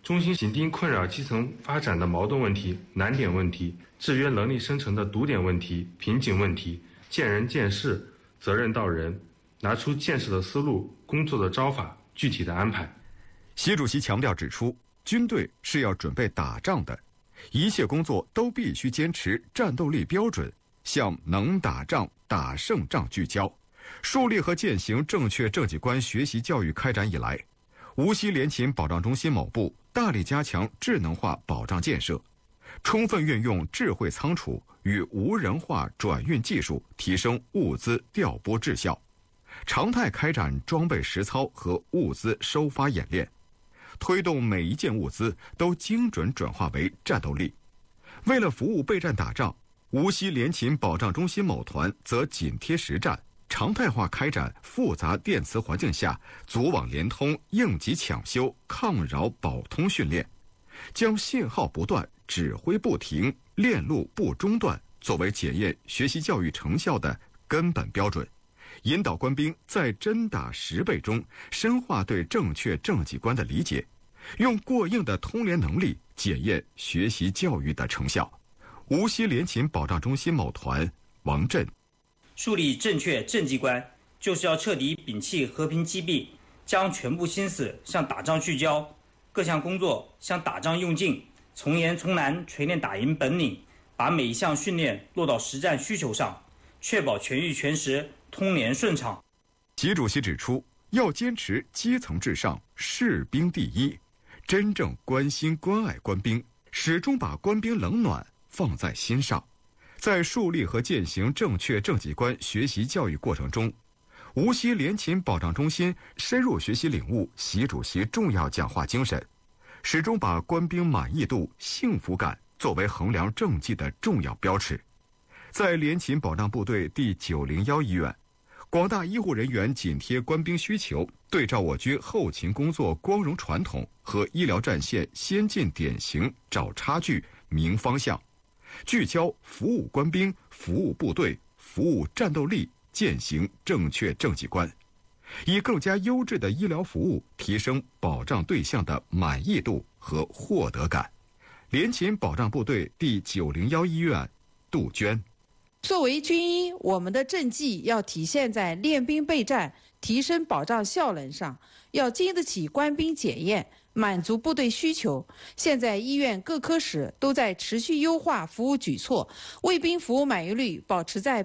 中心紧盯困扰基层发展的矛盾问题、难点问题，制约能力生成的堵点问题、瓶颈问题，见人见事，责任到人，拿出建设的思路、工作的招法、具体的安排。 习主席强调指出，军队是要准备打仗的，一切工作都必须坚持战斗力标准，向能打仗、打胜仗聚焦。树立和践行正确政绩观学习教育开展以来，无锡联勤保障中心某部大力加强智能化保障建设，充分运用智慧仓储与无人化转运技术，提升物资调拨质效，常态开展装备实操和物资收发演练，推动每一件物资都精准转化为战斗力。为了服务备战打仗，无锡联勤保障中心某团则紧贴实战，常态化开展复杂电磁环境下组网联通、应急抢修、抗扰保通训练，将信号不断、指挥不停、链路不中断作为检验学习教育成效的根本标准，引导官兵在真打实备中深化对正确政绩观的理解，用过硬的通联能力检验学习教育的成效。无锡联勤保障中心某团王震： 树立正确政绩观，就是要彻底摒弃和平击毙，将全部心思向打仗聚焦，各项工作向打仗用劲，从严从难锤炼打赢本领，把每一项训练落到实战需求上，确保全域全实、通联顺畅。 习主席指出，要坚持基层至上、士兵第一，真正关心关爱官兵，始终把官兵冷暖放在心上。在树立和践行正确政绩观学习教育过程中，无锡联勤保障中心深入学习领悟习主席重要讲话精神，始终把官兵满意度、幸福感作为衡量政绩的重要标尺。在联勤保障部队第901医院，广大医护人员紧贴官兵需求，对照我军后勤工作光荣传统和医疗战线先进典型找差距、明方向，聚焦服务官兵、服务部队、服务战斗力，践行正确政绩观，以更加优质的医疗服务提升保障对象的满意度和获得感。联勤保障部队第901医院杜鹃： 作为军医，我们的政绩要体现在练兵备战、提升保障效能上，要经得起官兵检验，满足部队需求。现在医院各科室都在持续优化服务举措，卫兵服务满意率保持在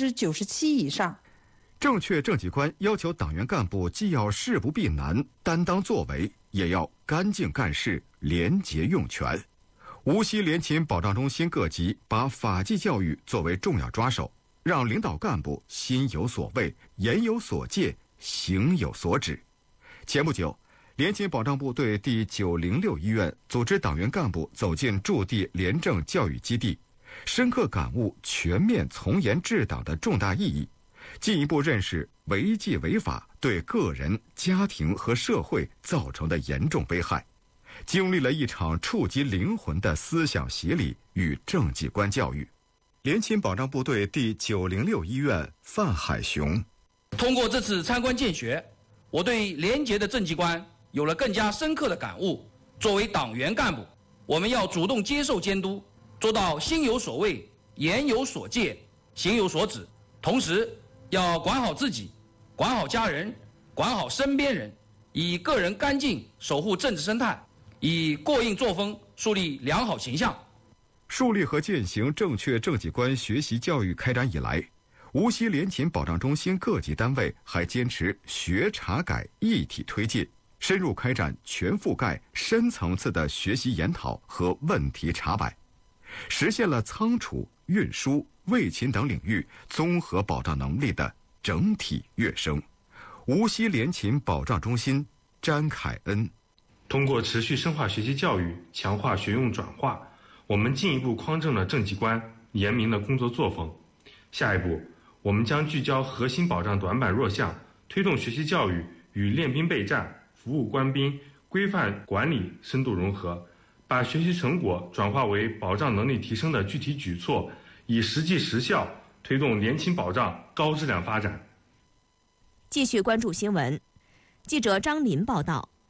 97%以上。 正确政绩观要求党员干部既要事不避难、担当作为，也要干净干事、廉洁用权。无锡联勤保障中心各级把法纪教育作为重要抓手，让领导干部心有所畏、言有所戒、行有所指。前不久，联勤保障部队第906医院组织党员干部走进驻地廉政教育基地，深刻感悟全面从严治党的重大意义，进一步认识违纪违法对个人、家庭和社会造成的严重危害，经历了一场触及灵魂的思想洗礼与政绩观教育。联勤保障部队第906医院范海雄： 通过这次参观见学，我对廉洁的政绩观有了更加深刻的感悟。作为党员干部，我们要主动接受监督，做到心有所畏、言有所戒、行有所指，同时要管好自己，管好家人，管好身边人，以个人干净守护政治生态，以过硬作风树立良好形象。 树立和践行正确政绩观学习教育开展以来，无锡联勤保障中心各级单位还坚持学查改一体推进，深入开展全覆盖、深层次的学习研讨和问题查摆，实现了仓储、运输、卫勤等领域综合保障能力的整体跃升。无锡联勤保障中心詹凯恩： 通过持续深化学习教育，强化学用转化，我们进一步匡正了政绩观，严明了工作作风。下一步，我们将聚焦核心保障短板弱项，推动学习教育与练兵备战、服务官兵、规范管理深度融合，把学习成果转化为保障能力提升的具体举措，以实际实效推动联勤保障高质量发展。 继续关注新闻，记者张林报道。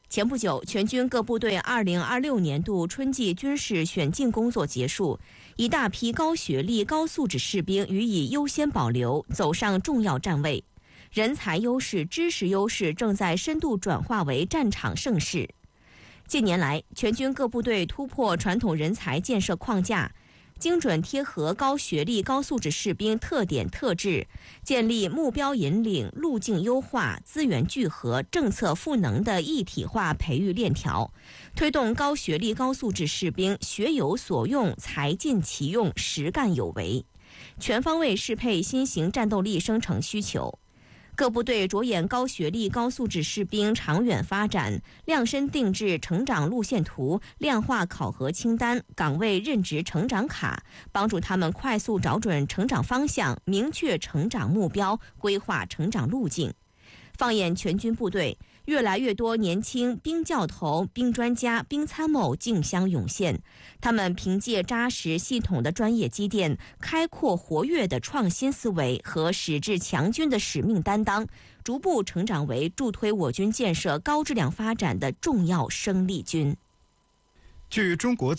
前不久，全军各部队2026年度春季军事选进工作结束，一大批高学历、高素质士兵予以优先保留，走上重要站位。人才优势、知识优势正在深度转化为战场盛世。近年来，全军各部队突破传统人才建设框架，精准贴合高学历、高素质士兵特点特质，建立目标引领、路径优化、资源聚合、政策赋能的一体化培育链条，推动高学历、高素质士兵学有所用、才尽其用、实干有为，全方位适配新型战斗力生成需求。各部队着眼高学历、高素质士兵长远发展，量身定制成长路线图，量化考核清单、岗位任职成长卡，帮助他们快速找准成长方向，明确成长目标，规划成长路径。放眼全军部队，越来越多年轻兵教头、兵专家、兵参谋竞相涌现，他们凭借扎实系统的专业积淀、开阔活跃的创新思维和矢志强军的使命担当，逐步成长为助推我军建设高质量发展的重要生力军。 据中国